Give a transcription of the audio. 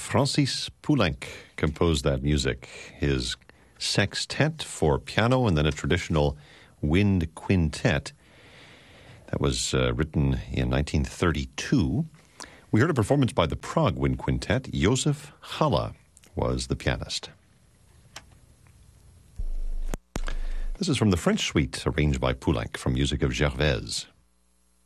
Francis Poulenc composed that music. His sextet for piano and then a traditional wind quintet that was written in 1932. We heard a performance by the Prague Wind Quintet. Josef Halle was the pianist. This is from the French suite arranged by Poulenc from music of Gervaise.